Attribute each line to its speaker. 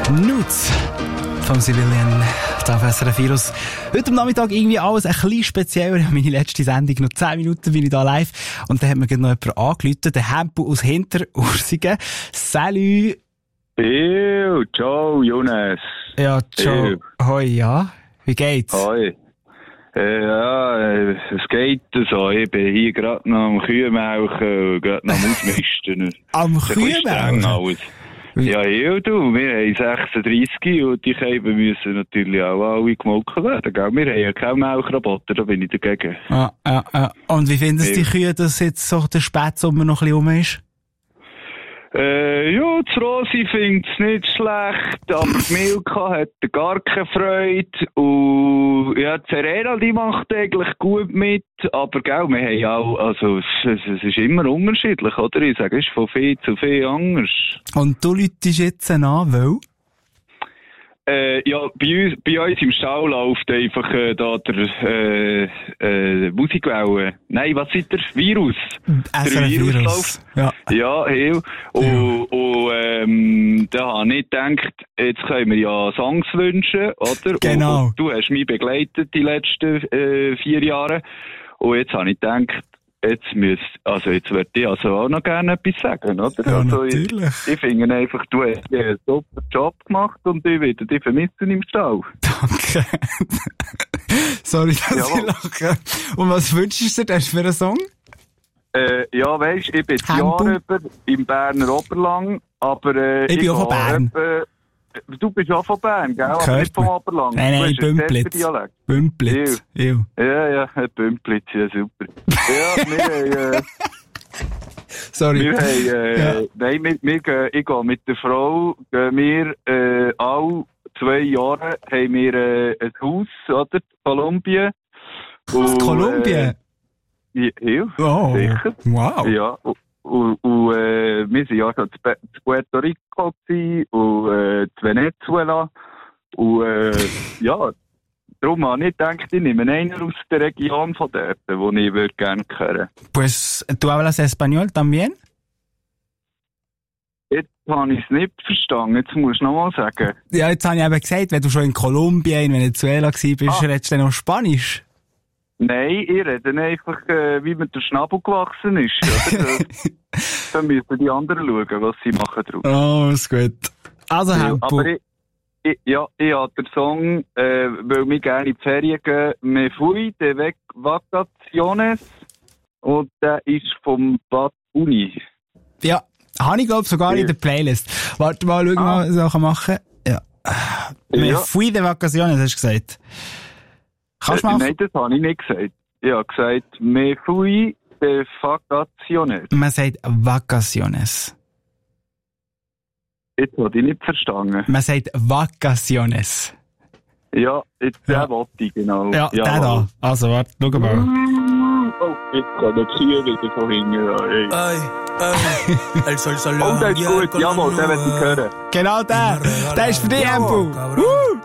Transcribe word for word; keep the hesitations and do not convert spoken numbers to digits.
Speaker 1: Nuts vom Civilian. Da auf S R F Virus. Heute am Nachmittag irgendwie alles ein bisschen spezieller. Meine letzte Sendung, noch zehn Minuten bin ich da live. Und dann hat mir gerade noch jemand angerufen, der Hempu aus Hinterursigen. Salut!
Speaker 2: Ew, ciao, Jonas.
Speaker 1: Ja, ciao.
Speaker 2: Ew.
Speaker 1: Hoi, ja. Wie geht's?
Speaker 2: Hoi. Äh, ja, äh, es geht so. Ich bin hier gerade noch am Kühlmelken und gerade noch am Ausmisten.
Speaker 1: Am Kühlmelken?
Speaker 2: Ja, ja, du, wir haben sechsunddreissig und die Käben müssen natürlich auch alle gemolken werden, gell? Wir haben ja keinen Melkroboter, da bin ich dagegen.
Speaker 1: Ah, ah, ah. Und wie finden es die Kühe, dass jetzt so der Spätsommer noch ein bisschen rum ist?
Speaker 2: Äh, ja, die Rosi findet es nicht schlecht, aber die Milka hat gar keine Freude. Und ja, die Serena, die macht eigentlich gut mit, aber gell, wir haben ja auch, also es, es, es ist immer unterschiedlich, oder? Ich sage, es ist von viel zu viel anders. Und
Speaker 1: du läutest jetzt an, weil?
Speaker 2: Äh, ja, bei uns, bei uns im Stall läuft einfach äh, da der äh, äh, Musikwelle. Nein, was ist der? Virus.
Speaker 1: S R F
Speaker 2: der Virus,
Speaker 1: Virus
Speaker 2: läuft.
Speaker 1: Ja,
Speaker 2: ja heel. Und, ja. und ähm, da habe ich gedacht, jetzt können wir ja Songs wünschen, oder?
Speaker 1: Genau.
Speaker 2: Und, und du hast mich begleitet die letzten äh, vier Jahre. Und jetzt habe ich gedacht, jetzt müsst, also jetzt würde ich also auch noch gerne etwas sagen, oder?
Speaker 1: Ja,
Speaker 2: also
Speaker 1: natürlich.
Speaker 2: Ich, ich finde einfach, du hast einen super Job gemacht und ich werde dich vermissen im Stall.
Speaker 1: Danke. Sorry, dass
Speaker 2: Jawohl.
Speaker 1: ich lache. Und was wünschst du dir für einen Song?
Speaker 2: Äh, ja, weisst, ich bin das Jahr über im Berner Oberlang, aber äh,
Speaker 1: ich bin
Speaker 2: ich
Speaker 1: auch von Bern.
Speaker 2: Etwa, du bist auch von Bern, gell?
Speaker 1: Hört
Speaker 2: aber nicht vom
Speaker 1: man.
Speaker 2: Oberlang.
Speaker 1: Nein, nein,
Speaker 2: Du hast einen
Speaker 1: Bümplitz.
Speaker 2: Dialekt.
Speaker 1: Bümplitz. Ew.
Speaker 2: Ja, ja, ein Bümplitz, ja, super. Ja, wir haben, äh,
Speaker 1: Sorry.
Speaker 2: wir haben, äh,
Speaker 1: Ja.
Speaker 2: nein, wir, wir gehen, ich gehe mit der Frau, gehen wir, äh, alle zwei Jahre haben wir, äh, ein Haus, oder? Kolumbien. Und,
Speaker 1: Kolumbien?
Speaker 2: Äh, ja, ja,
Speaker 1: Oh,
Speaker 2: sicher.
Speaker 1: wow.
Speaker 2: Ja, und, und, und äh, wir sind ja schon zu Pe- zu Puerto Rico gewesen und äh, zu Venezuela. Und äh, ja, darum habe ich gedacht, ich nehme einen aus der Region von dort, wo ich würde gerne hören.
Speaker 1: Pues, ¿tú hablas español también?
Speaker 2: Jetzt habe ich es nicht verstanden, jetzt musst du nochmal sagen.
Speaker 1: Ja, jetzt habe ich eben gesagt, wenn du schon in Kolumbien, in Venezuela gewesen bist,
Speaker 2: Ah.
Speaker 1: redest du dann noch Spanisch?
Speaker 2: Nein, ich rede einfach, äh, wie mit der Schnabel gewachsen ist. Oder? Dann müssen die anderen schauen, was sie machen drauf.
Speaker 1: Oh, ist gut. Also,
Speaker 2: Ja,
Speaker 1: Hempu.
Speaker 2: aber ich, ich, ja, ich habe den Song, äh, weil wir gerne in die Ferien gehen, «Me fui de Vac- Vacaciones» und der ist vom Bad Uni.
Speaker 1: Ja, habe ich, glaube sogar
Speaker 2: Ja.
Speaker 1: in der Playlist. Warte mal, schau
Speaker 2: Ah.
Speaker 1: mal, was ich machen kann. Ja. Me
Speaker 2: Ja.
Speaker 1: fui de vacaciones, hast du gesagt. Kannst du
Speaker 2: Äh,
Speaker 1: mal...
Speaker 2: Nein, das habe ich nicht gesagt. Ich habe gesagt «Me fui de Vacaciones».
Speaker 1: Man sagt vacaciones.
Speaker 2: Jetzt habe ich nicht verstanden.
Speaker 1: Man sagt vacaciones.
Speaker 2: Ja, jetzt
Speaker 1: Ja.
Speaker 2: der wollte ich, genau.
Speaker 1: Ja, der
Speaker 2: Jawohl.
Speaker 1: da. Also, warte, schau mal.
Speaker 2: Oh, jetzt kann der Kühe wieder von hinten. Ja, ey.
Speaker 3: Ay, ay, el sol salió.
Speaker 2: Oh, der ist gut, jawohl, den will ich hören.
Speaker 1: Genau der. Der ist für dich, Hempu. Uh!